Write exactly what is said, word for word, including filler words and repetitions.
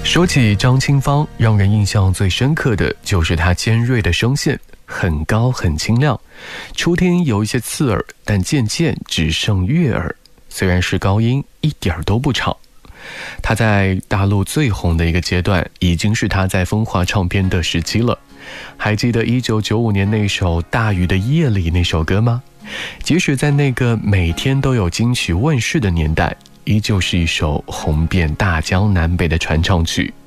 说起张清芳，让人印象最深刻的就是她尖锐的声线，很高很清亮，初听有一些刺耳，但渐渐只剩悦耳。虽然是高音，一点都不吵。她在大陆最红的一个阶段，已经是她在风华唱片的时期了。还记得一九九五年那首《大雨的夜里》那首歌吗？即使在那个每天都有金曲问世的年代，依旧是一首红遍大江南北的传唱曲。